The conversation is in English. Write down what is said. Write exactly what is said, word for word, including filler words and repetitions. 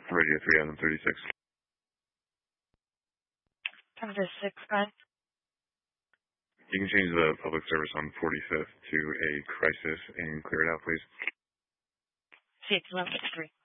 Radio three Adam thirty-six. Time to six, five. You can change the public service on forty-fifth to a crisis and clear it out, please. six, one, six, three.